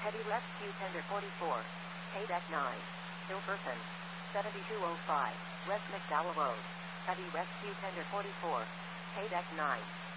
Heavy Rescue Tender 44. Deck 9. Hilperson. 7205. West McDowell Road. Heavy Rescue Tender 44. Deck 9.